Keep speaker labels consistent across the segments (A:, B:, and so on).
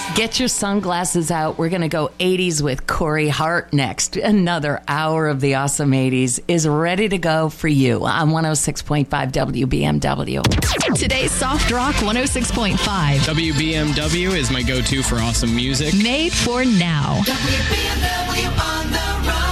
A: Get your sunglasses out. We're going to go 80s with Corey Hart next. Another hour of the awesome 80s is ready to go for you on 106.5 WBMW.
B: Today's Soft Rock 106.5.
C: WBMW is my go-to for awesome music.
B: Made for now.
D: WBMW on the road.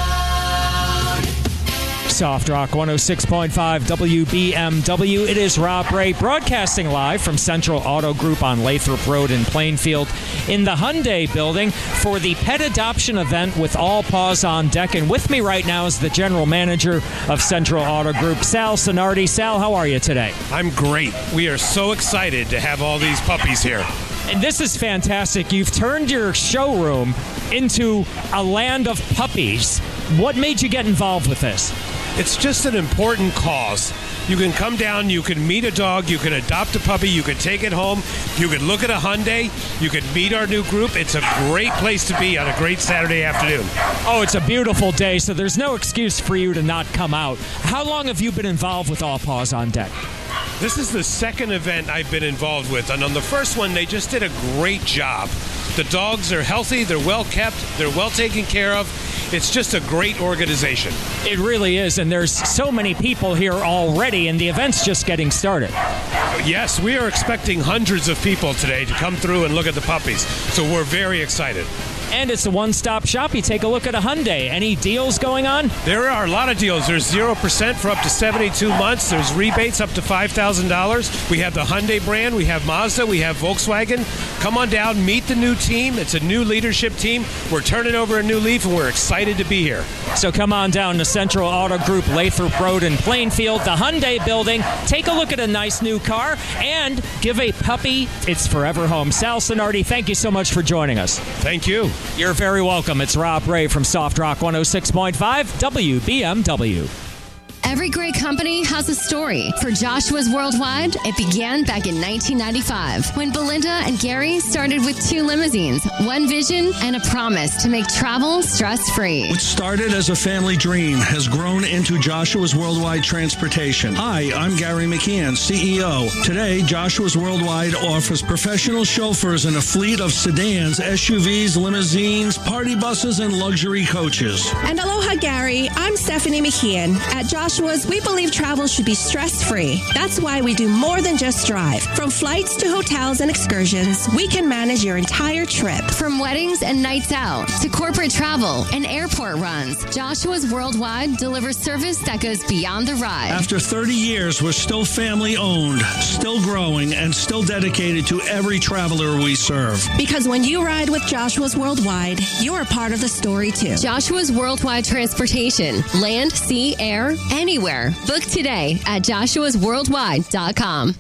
E: Soft Rock 106.5 WBMW. It is Rob Ray broadcasting live from Central Auto Group on Lathrop Road in Plainfield in the Hyundai building for the pet adoption event with All Paws on Deck. And with me right now is the general manager of Central Auto Group, Sal Sonardi. Sal, how are you today?
F: I'm great. We are so excited to have all these puppies here.
E: And this is fantastic. You've turned your showroom into a land of puppies. What made you get involved with this?
F: It's just an important cause. You can come down, you can meet a dog, you can adopt a puppy, you can take it home, you can look at a Hyundai, you can meet our new group. It's a great place to be on a great Saturday afternoon.
E: Oh, it's a beautiful day, so there's no excuse for you to not come out. How long have you been involved with All Paws on Deck?
F: This is the second event I've been involved with, and on the first one, they just did a great job. The dogs are healthy, they're well kept, they're well taken care of. It's just a great organization.
E: It really is, and there's so many people here already, and the event's just getting started.
F: Yes, we are expecting hundreds of people today to come through and look at the puppies, so we're very excited.
E: And it's a one-stop shop. You take a look at a Hyundai. Any deals going on?
F: There are a lot of deals. There's 0% for up to 72 months. There's rebates up to $5,000. We have the Hyundai brand. We have Mazda. We have Volkswagen. Come on down. Meet the new team. It's a new leadership team. We're turning over a new leaf, and we're excited to be here.
E: So come on down to Central Auto Group, Lathrop Road in Plainfield, the Hyundai building. Take a look at a nice new car and give a puppy its forever home. Sal Sonardi, thank you so much for joining us.
F: Thank you.
E: You're very welcome. It's Rob Ray from Soft Rock 106.5 WBMW.
B: Every great company has a story. For Joshua's Worldwide, it began back in 1995 when Belinda and Gary started with 2 limousines, one vision, and a promise to make travel stress-free.
G: What started as a family dream has grown into Joshua's Worldwide Transportation. Hi, I'm Gary McKeon, CEO. Today, Joshua's Worldwide offers professional chauffeurs and a fleet of sedans, SUVs, limousines, party buses, and luxury coaches.
H: And aloha, Gary. I'm Stephanie McKeon. At Joshua's, we believe travel should be stress-free. That's why we do more than just drive. From flights to hotels and excursions, we can manage your entire trip.
B: From weddings and nights out to corporate travel and airport runs, Joshua's Worldwide delivers service that goes beyond the ride.
G: After 30 years, we're still family-owned, still growing, and still dedicated to every traveler we serve.
H: Because when you ride with Joshua's Worldwide, you're a part of the story, too.
B: Joshua's Worldwide Transportation. Land, sea, air, anywhere. Book today at joshuasworldwide.com.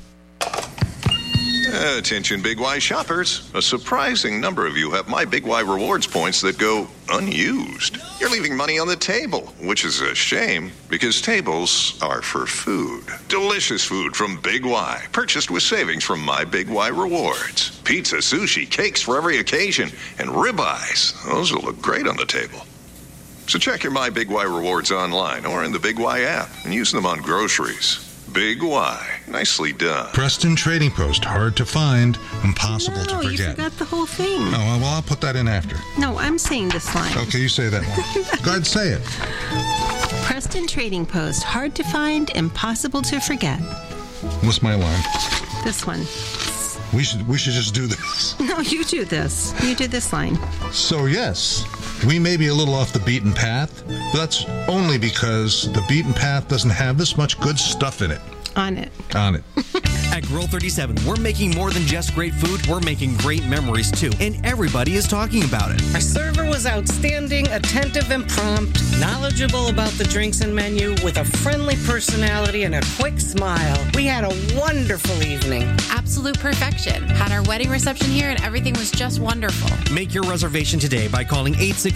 I: Attention Big Y shoppers. A surprising number of you have My Big Y Rewards points that go unused. You're leaving money on the table, which is a shame because tables are for food. Delicious food from Big Y, purchased with savings from My Big Y Rewards. Pizza, sushi, cakes for every occasion, and ribeyes. Those will look great on the table. So check your My Big Y Rewards online or in the Big Y app and use them on groceries. Big Y. Nicely done.
J: Preston Trading Post. Hard to find, impossible to
K: No,
J: forget.
K: you forgot the whole thing.
J: Oh, well, I'll put that in after.
K: No, I'm saying this line.
J: Okay, you say that one. Go ahead, say it.
K: Preston Trading Post. Hard to find, impossible to forget.
J: What's my line?
K: This one.
J: We should just do this.
K: No, you do this. You do this line.
J: So, yes, we may be a little off the beaten path, but that's only because the beaten path doesn't have this much good stuff in it.
K: On it.
L: At Grill 37, we're making more than just great food, we're making great memories too, and everybody is talking about it.
M: Our server was outstanding, attentive and prompt, knowledgeable about the drinks and menu, with a friendly personality and a quick smile. We had a wonderful evening.
N: Absolute perfection. Had our wedding reception here and everything was just wonderful.
L: Make your reservation today by calling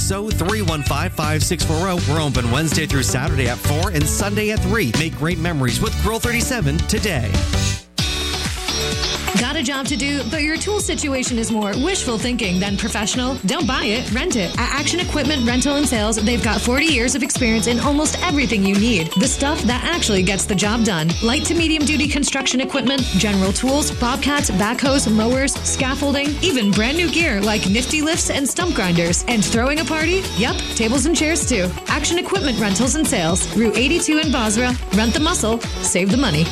L: 860-315-5640. We're open Wednesday through Saturday at 4 and Sunday at 3. Make great memories with Grill 37 today.
O: Got a job to do, but your tool situation is more wishful thinking than professional? Don't buy it, rent it. At Action Equipment Rental and Sales, they've got 40 years of experience in almost everything you need. The stuff that actually gets the job done. Light to medium duty construction equipment, general tools, bobcats, backhoes, mowers, scaffolding, even brand new gear like nifty lifts and stump grinders. And throwing a party? Yep, tables and chairs too. Action Equipment Rentals and Sales, Route 82 in Basra. Rent the muscle, save the money.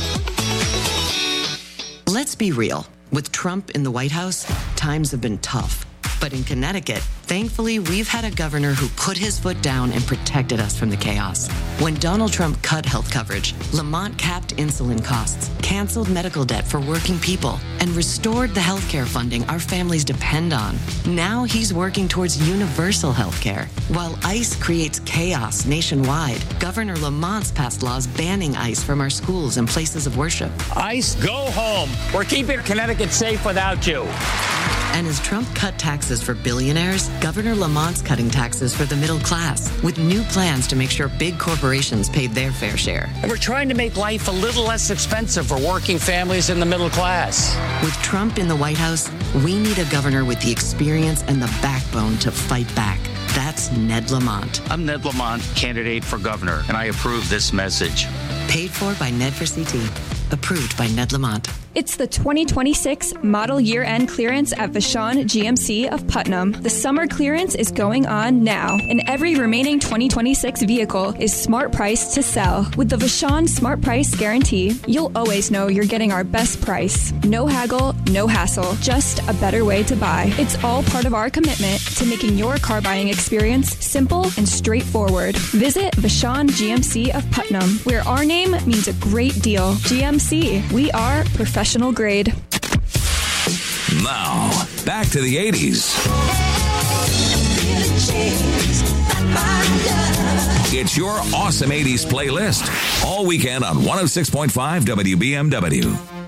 P: Let's be real. With Trump in the White House, times have been tough. But in Connecticut, thankfully, we've had a governor who put his foot down and protected us from the chaos. When Donald Trump cut health coverage, Lamont capped insulin costs, canceled medical debt for working people, and restored the health care funding our families depend on. Now he's working towards universal health care. While ICE creates chaos nationwide, Governor Lamont's passed laws banning ICE from our schools and places of worship.
Q: ICE, go home. We're keeping Connecticut safe without you.
P: And as Trump cut taxes for billionaires, Governor Lamont's cutting taxes for the middle class, with new plans to make sure big corporations paid their fair share.
Q: And we're trying to make life a little less expensive for working families in the middle class.
P: With Trump in the White House, we need a governor with the experience and the backbone to fight back. That's Ned Lamont.
Q: I'm Ned Lamont, candidate for governor, and I approve this message.
P: Paid for by Ned for CT. Approved by Ned Lamont.
R: It's the 2026 model year-end clearance at Vashon GMC of Putnam. The summer clearance is going on now, and every remaining 2026 vehicle is smart priced to sell. With the Vashon Smart Price Guarantee, you'll always know you're getting our best price. No haggle, no hassle, just a better way to buy. It's all part of our commitment to making your car buying experience simple and straightforward. Visit Vashon GMC of Putnam, where our name means a great deal. GMC, we are professional grade.
S: Now, back to the 80s. It's your awesome 80s playlist all weekend on 106.5 WBMW.